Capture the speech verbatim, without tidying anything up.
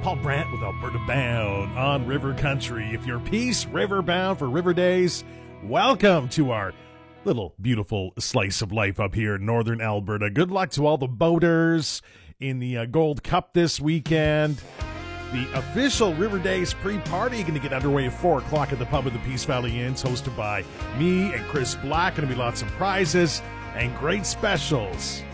Paul Brandt with Alberta Bound on River Country. If you're Peace River bound for River Days, welcome to our little beautiful slice of life up here in northern Alberta. Good luck to all the boaters in the uh, Gold Cup this weekend. The official River Days pre-party going to get underway at four o'clock at the pub of the Peace Valley Inns, hosted by me and Chris Black. Going to be lots of prizes and great specials.